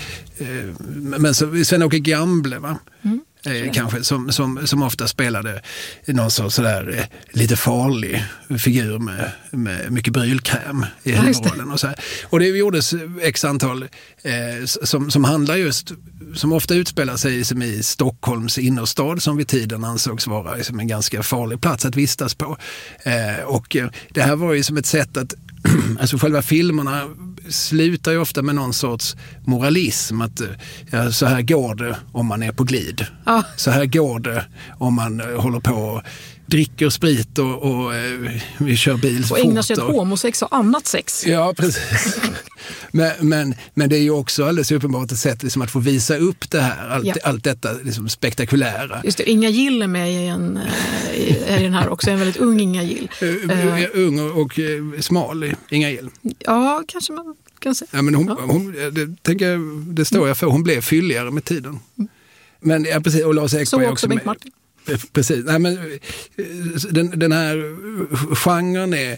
men Sven-Åke Gamble, va? Kanske som ofta spelade någon sorts sådär lite farlig figur med mycket brylkräm i huvudrollen och så här. Och det gjordes x antal som handlar just, som ofta utspelar sig som i Stockholms innerstad, som vid tiden ansågs vara som en ganska farlig plats att vistas på. Och det här var ju som ett sätt att alltså själva filmerna slutar ju ofta med någon sorts moralism, att ja, så här går det om man är på glid. Ja. Så här går det om man håller på och dricker sprit och vi kör bil så och ägnar fort. sig åt homosex och annat sex. Ja, precis. men det är ju också alldeles uppenbart ett sätt liksom att få visa upp det här, allt detta liksom spektakulära. Just det, Inga Gill är med i den här också, en väldigt ung Inga Gill. Ung och smal Inga Gill. Ja, kanske man kan säga. Ja, men hon det står jag för, hon blev fylligare med tiden. Men ja, precis, och Lars Ekborg så också Bengt Martin. Precis. Nej, men den här genren är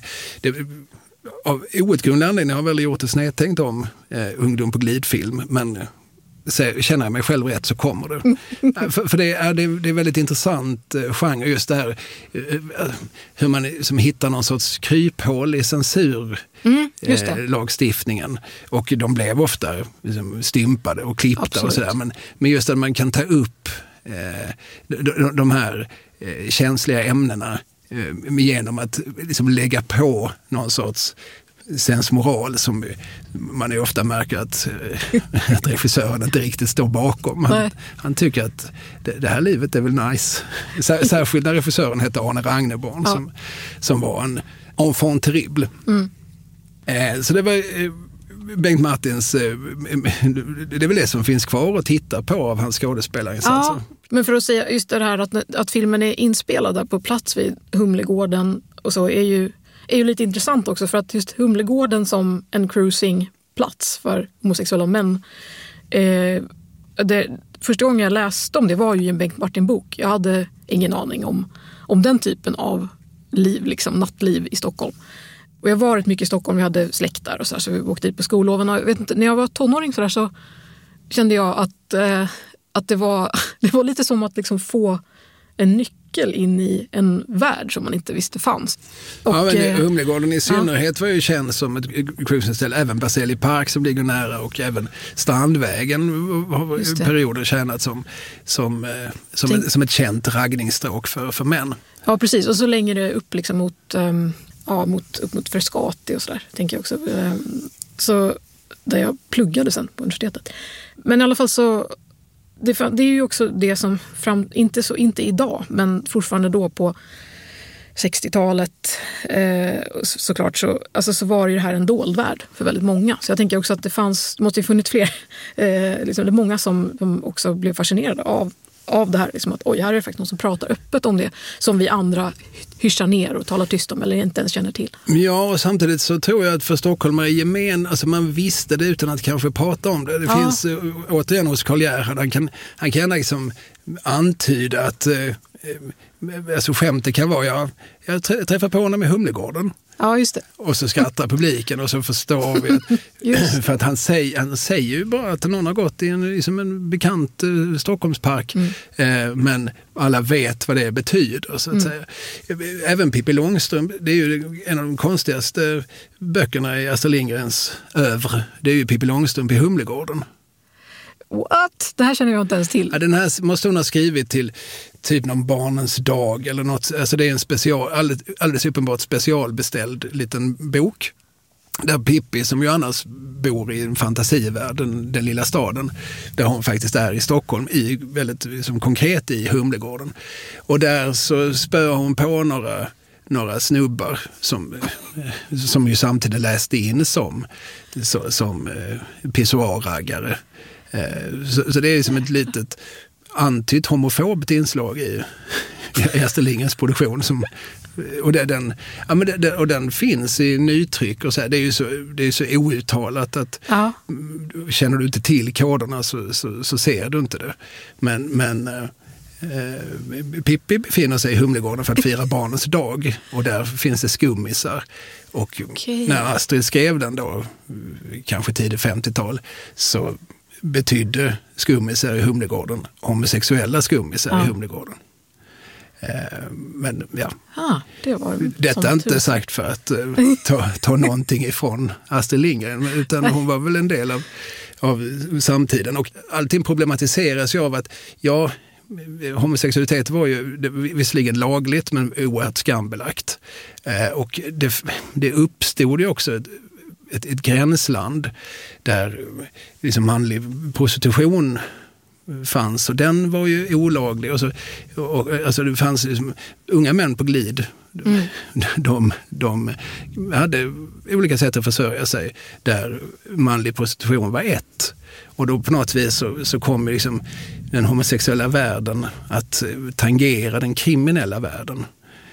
av outgrundlig anledning har jag väl gjort det snedtänkt om ungdom på glidfilm, men känner jag mig själv rätt så kommer det. För det är väldigt intressant genre, just det här hur man som hittar någon sorts kryphål i censurlagstiftningen. Och de blev ofta liksom stympade och klippta. Absolut. Och sådär. Men just att man kan ta upp de här känsliga ämnena genom att liksom lägga på någon sorts sensmoral som man ju ofta märker att regissören inte riktigt står bakom. Han tycker att det här livet är väl nice. Särskilt när regissören heter Arne Ragneborn som var en enfant terrible. Så det var Bengt Martins, det är väl det som finns kvar att titta på av hans skådespelarinsatser. Ja, men för att säga just det här att filmen är inspelad där på plats vid Humlegården och så är ju lite intressant också, för att just Humlegården som en cruisingplats för homosexuella män, första gången jag läste om det var ju en Bengt Martin-bok. Jag hade ingen aning om den typen av liv, liksom nattliv i Stockholm. Och jag har varit mycket i Stockholm, vi hade släkt där och så vi åkte dit på skolloven. Och jag vet inte, när jag var tonåring så kände jag att det var lite som att liksom få en nyckel in i en värld som man inte visste fanns. Och, ja, men Humlegården i synnerhet var ju känd som ett cruisingställe, även Berzelii park som ligger nära, och även Strandvägen har perioder tjänat som ett känt raggningsstråk för män. Ja, precis. Och så länge det är upp liksom mot Frescati och sådär, tänker jag också. Så där jag pluggade sen på universitetet. Men i alla fall så det är ju också det som inte idag, men fortfarande då på 60-talet såklart så var ju det här en dold värld för väldigt många. Så jag tänker också att det måste ju funnits fler, liksom det är många som också blev fascinerade av det här. Liksom att oj, här är det faktiskt någon som pratar öppet om det som vi andra hyschar ner och talar tyst om eller inte ens känner till. Ja, och samtidigt så tror jag att för stockholmare i gemen, alltså man visste det utan att kanske prata om det. Det finns återigen hos Karl Gerhard, han kan gärna liksom antyda att alltså skämtet kan vara jag träffar på honom i Humlegården. Ja, just det. Och så skrattar publiken och så förstår vi att, för att han säger ju bara att någon har gått i en bekant Stockholmspark, men alla vet vad det betyder så att säga. Även Pippi Långstrump, det är ju en av de konstigaste böckerna i Astrid Lindgrens övre. Det är ju Pippi Långstrump i Humlegården. What? Det här känner jag inte ens till. Ja, den här måste hon ha skrivit till typ någon barnens dag eller något. Alltså det är en alldeles uppenbart specialbeställd liten bok. Där Pippi, som ju annars bor i en fantasivärld, den lilla staden, där hon faktiskt är i Stockholm, väldigt som konkret i Humlegården. Och där så spör hon på några snubbar som ju samtidigt läste in som pissoarraggare. Så det är som ett litet antytt homofobt inslag i Astrid Lindgrens produktion och den finns i nytryck och så här. Det är så outtalat att känner du inte till koderna så ser du inte det. Men Pippi befinner sig i Humlegården för att fira barnens dag och där finns det skummisar. Och när Astrid skrev den då, kanske tidigt 50-tal, så betydde skummisar i Humlegården homosexuella skummisar i Humlegården. Men ja, detta är inte sagt för att ta någonting ifrån Astrid Lindgren, utan hon var väl en del av samtiden. Och allting problematiseras ju av att homosexualitet var ju visserligen lagligt men oerhört skambelagt. Och det uppstod ju också ett gränsland där liksom manlig prostitution fanns, och den var ju olaglig. Alltså det fanns liksom unga män på glid. De hade olika sätt att försörja sig där manlig prostitution var ett. Och då på något vis så kom liksom den homosexuella världen att tangera den kriminella världen.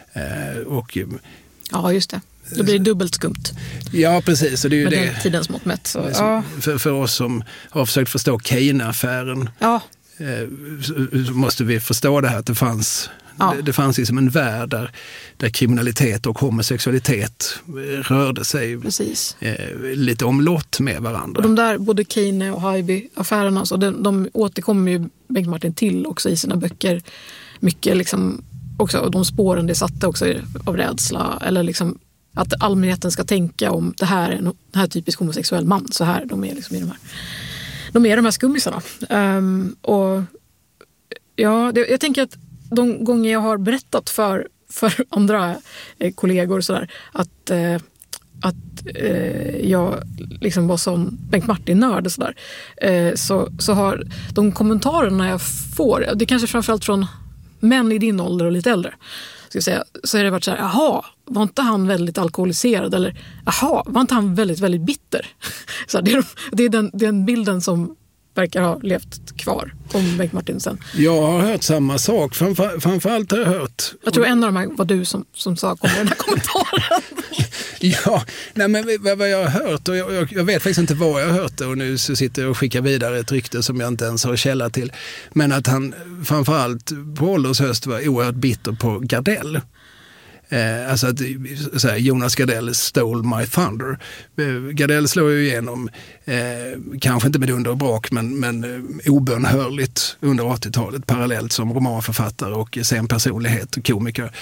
Ja, just det. Då blir det dubbelt skumt. Ja, precis. Och det är ju med det. Den tidens mått mätt. Så, för oss som har försökt förstå Kane-affären så måste vi förstå det här att det fanns liksom en värld där kriminalitet och homosexualitet rörde sig lite omlott med varandra. Och de där, både Kane och Haijby-affärerna, så de återkommer ju Bengt Martin till också i sina böcker. Mycket liksom också, och de spåren det satte också av rädsla, eller liksom att allmänheten ska tänka om det här är en här typisk homosexuell man, så här de är liksom de här skummisarna. Och jag tänker att de gånger jag har berättat för andra kollegor så där, att jag liksom var som Bengt Martin-nörd och sådär, så har de kommentarerna jag får, det kanske framförallt från män i din ålder och lite äldre, ska jag säga, så har det varit så här: jaha, var inte han väldigt alkoholiserad? Eller jaha, var inte han väldigt, väldigt bitter? Så det är den bilden som verkar ha levt kvar om Bengt Martin sen. Jag har hört samma sak. Framförallt har jag hört... Jag tror en av dem var du som sa kom med den här kommentaren. Ja, nej, men vad jag har hört, och jag vet faktiskt inte vad jag har hört det, och nu så sitter jag och skickar vidare ett rykte som jag inte ens har källa till. Men att han framförallt på ålders höst var oerhört bitter på Gardell. Alltså att så här, Jonas Gardell stole my thunder. Gardell slår ju igenom, kanske inte med under och brak, men obönhörligt under 80-talet, parallellt som romanförfattare och sen personlighet och komiker.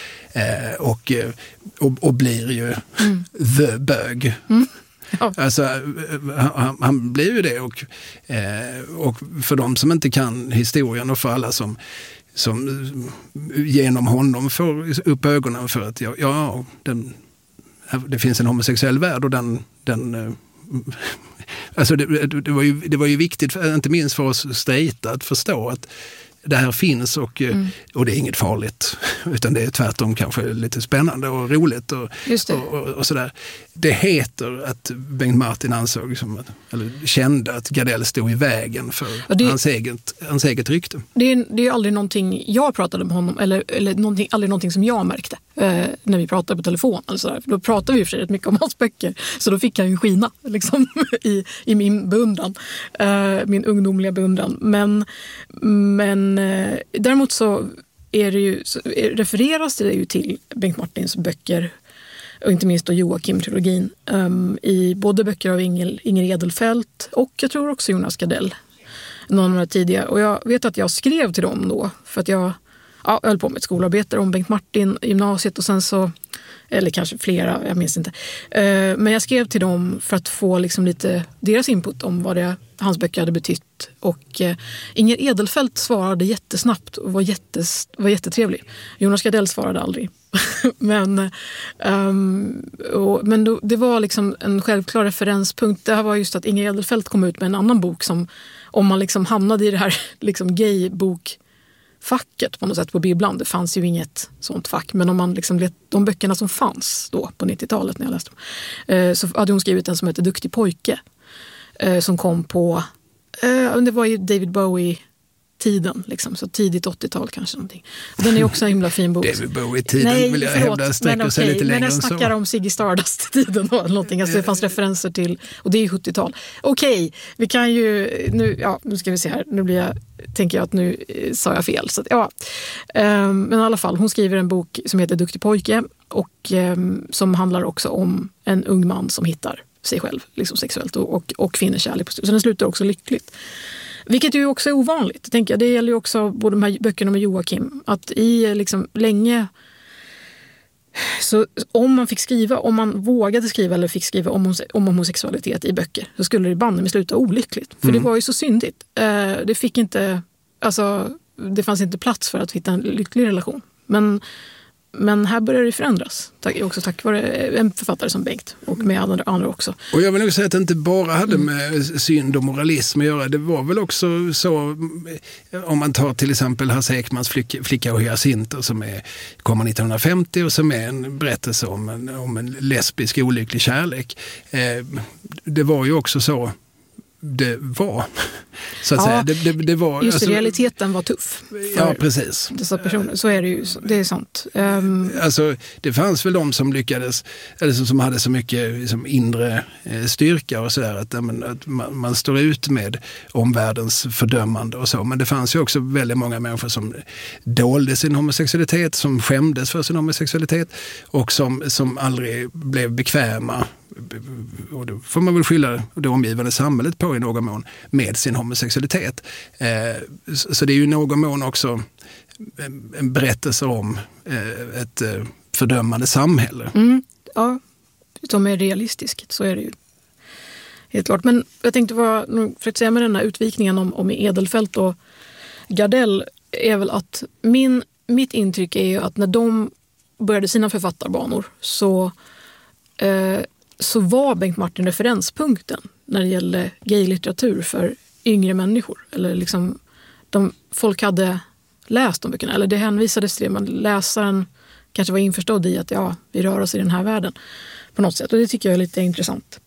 Och blir ju the bög. Ja. Alltså, han blir ju det, och för de som inte kan historien och för alla som genom honom får upp ögonen för att det finns en homosexuell värld, och alltså det var ju viktigt, inte minst för oss straighta, att förstå att det här finns, och det är inget farligt, utan det är tvärtom kanske lite spännande och roligt och sådär. Det heter att Bengt Martin ansåg eller kände att Gardell stod i vägen för hans eget rykte. Det är aldrig någonting jag pratade med honom, eller aldrig någonting som jag märkte när vi pratade på telefon eller sådär. Då pratade vi ju för sig rätt mycket om hans böcker, så då fick jag ju skina liksom, i min beundran, min ungdomliga beundran. Men däremot så refereras det ju till Bengt Martins böcker, och inte minst då Joakim-trilogin, i både böcker av Inger Edelfelt och jag tror också Jonas Gardell, någon av de tidiga. Och jag vet att jag skrev till dem då, för att jag jag höll på med ett skolarbete om Bengt Martin i gymnasiet och sen så, eller kanske flera, jag minns inte. Men jag skrev till dem för att få liksom lite deras input om vad hans böcker hade betytt. Och Inger Edelfelt svarade jättesnabbt och var jättetrevlig. Jonas Gardell svarade aldrig. Men det var liksom en självklar referenspunkt. Det här var just att Inger Edelfelt kom ut med en annan bok som, om man liksom hamnade i det här liksom gay-bokfacket på något sätt på bibblan. Det fanns ju inget sånt fack. Men om man liksom de böckerna som fanns då på 90-talet när jag läste dem, så hade hon skrivit en som heter Duktig pojke. Som kom på, det var ju David Bowie-tiden, liksom, så tidigt 80-tal kanske någonting. Den är också en himla fin bok. David Bowie-tiden vill jag hävda sträcker sig lite längre än så. Men jag snackar om Ziggy Stardust-tiden eller någonting. Alltså det fanns referenser till, och det är ju 70-tal. Okej, vi kan ju, nu ska vi se här, tänker jag att nu sa jag fel. Så att, men i alla fall, hon skriver en bok som heter Duktig pojke och som handlar också om en ung man som hittar sig själv liksom sexuellt och finner kärlek. Så den slutar också lyckligt. Vilket ju också är ovanligt, tänker jag. Det gäller ju också både de här böckerna med Joakim. Att i liksom länge, så om man vågade skriva eller fick skriva om homosexualitet i böcker, så skulle det banne med sluta olyckligt. För det var ju så syndigt. Det fick inte, alltså det fanns inte plats för att hitta en lycklig relation. Men här börjar det förändras. Också tack vare en författare som Bengt och med andra också. Och jag vill nog säga att det inte bara hade med synd och moralism att göra. Det var väl också så, om man tar till exempel Hasse Ekmans Flicka och Hyacinter som kommer 1950 och som är en berättelse om en lesbisk olycklig kärlek. Det var ju också så det var. Så att säga. Det var, just alltså, realiteten var tuff. Ja, precis. Dessa personer. Så är det ju. Det är sant. Alltså, det fanns väl de som lyckades, eller som hade så mycket liksom, inre styrka och sådär, att man står ut med omvärldens fördömande och så. Men det fanns ju också väldigt många människor som dolde sin homosexualitet, som skämdes för sin homosexualitet och som aldrig blev bekväma. Och då får man väl skylla det omgivande samhället på i någon mån med sin homosexualitet. Så det är ju i någon mån också en berättelse om ett fördömande samhälle. Ja, som är realistiskt, så är det ju. Helt klart. Men jag tänkte för att säga med den här utvikningen om Edelfelt och Gardell är väl att mitt intryck är ju att när de började sina författarbanor så var Bengt Martin referenspunkten när det gällde gaylitteratur för yngre människor. Eller liksom, folk hade läst de böckerna, eller det hänvisades till det, men läsaren kanske var införstådd i att vi rör oss i den här världen på något sätt. Och det tycker jag är lite intressant.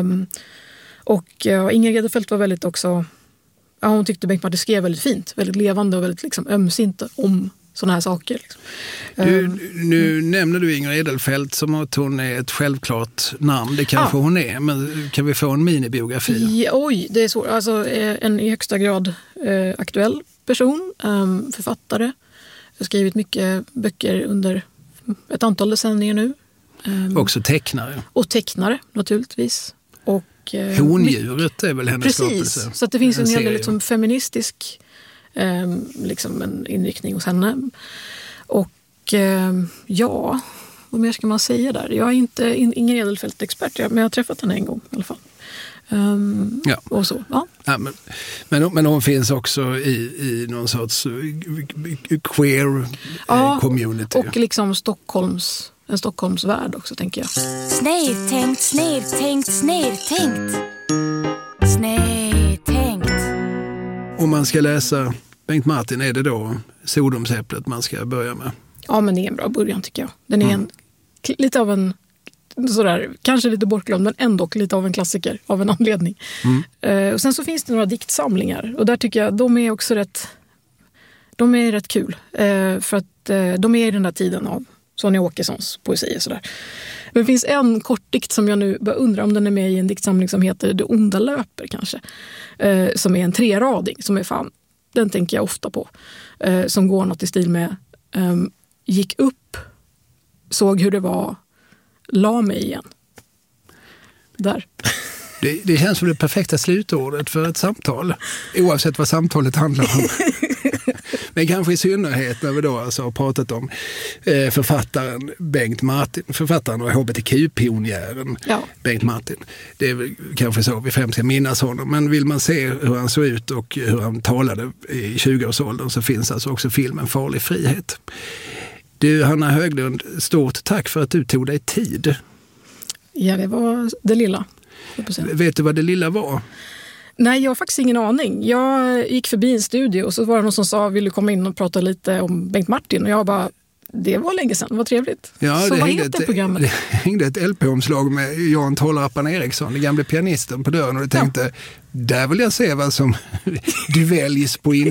Inger Edelfelt var väldigt också, hon tyckte Bengt Martin skrev väldigt fint, väldigt levande och väldigt liksom ömsint om sådana här saker. Liksom. Nu nämner du Inger Edelfelt som att hon är ett självklart namn. Det kanske hon är, men kan vi få en minibiografi? Det är så. Alltså, en i högsta grad aktuell person, författare. Jag har skrivit mycket böcker under ett antal decennier nu. Också tecknare. Och tecknare, naturligtvis. Och, Hondjuret är väl hennes skapelse. Precis, så att det finns en hel del liksom feministisk liksom en inriktning hos henne. Och vad mer ska man säga där? Jag är inte ingen Edelfelt-expert, men jag har träffat henne en gång i alla fall. Och så, men hon finns också i någon sorts queer community. Och liksom en Stockholmsvärld också, tänker jag. Snedtänkt. Om man ska läsa Bengt Martin, är det då Sodomsäpplet man ska börja med? Ja, men det är en bra början tycker jag. Den är lite av en, sådär, kanske lite bortglömd, men ändå lite av en klassiker av en anledning. Och sen så finns det några diktsamlingar och där tycker jag de är också rätt kul. För att de är i den där tiden av Sonja Åkessons poesi och sådär. Men det finns en kortdikt som jag nu bara undrar om den är med i en diktsamling som heter Det onda löper kanske. Som är en 3-rading som är fan, den tänker jag ofta på. Som går något i stil med gick upp, såg hur det var, la mig igen. Där. Det känns som det perfekta slutordet för ett samtal. Oavsett vad samtalet handlar om. Men kanske i synnerhet när vi då alltså har pratat om författaren Bengt Martin, författaren och hbtq-pionjären Bengt Martin. Det är väl kanske så vi främst ska minnas honom. Men vill man se hur han såg ut och hur han talade i 20-årsåldern så finns alltså också filmen Farlig frihet. Du, Hanna Höglund, stort tack för att du tog dig tid. Ja, det var det lilla. Vet du vad det lilla var? Nej, jag har faktiskt ingen aning. Jag gick förbi en studio och så var det någon som sa, vill du komma in och prata lite om Bengt Martin? Och jag bara, det var länge sedan, vad trevligt. Ja, så vad heter programmet? Det hängde ett LP-omslag med Jan Tollappan Eriksson, den gamla pianisten, på dörren och du tänkte, där vill jag se vad som du väljs på